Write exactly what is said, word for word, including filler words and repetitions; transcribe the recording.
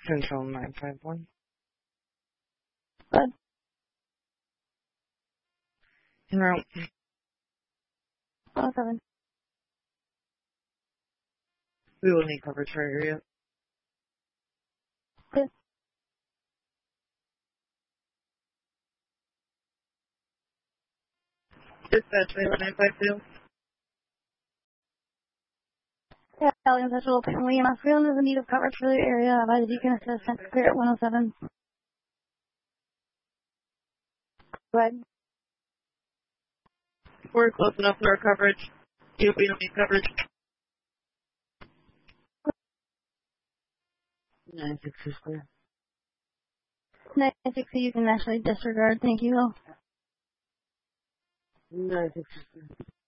Central nine five one. Good. En route. Oh, seven. We will need coverage for area. Good. Dispatch nine five two. Yeah, Alien Central, William S. Freeland is in need of coverage for the area by the Deacon Assistant Clear at one oh seven. Go ahead. We're close enough for our coverage. You we don't need coverage. nine six is clear. nine sixty you can actually disregard. Thank you. nine six is clear.